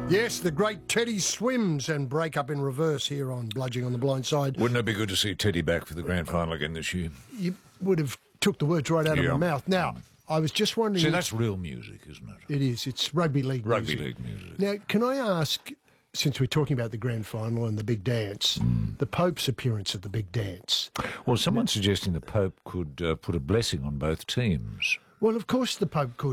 Yes, the great Teddy Swims and Break Up in Reverse here on Bludging on the Blind Side. Wouldn't it be good to see Teddy back for the grand final again this year? You would have took the words right out of my mouth. Now, I was just wondering... See, that's real music, isn't it? It is. It's rugby league music. Rugby league music. Now, can I ask, since we're talking about the grand final and the big dance, the Pope's appearance at the big dance... Well, someone's suggesting the Pope could put a blessing on both teams. Well, of course the Pope could.